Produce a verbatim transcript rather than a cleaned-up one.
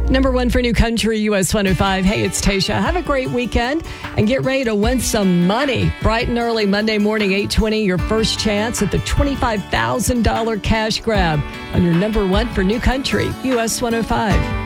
Number one for New Country, U S one oh five. Hey, it's Tasha. Have a great weekend and get ready to win some money. Bright and early Monday morning, eight twenty, your first chance at the twenty-five thousand dollars cash grab on your number one for New Country, U S one oh five.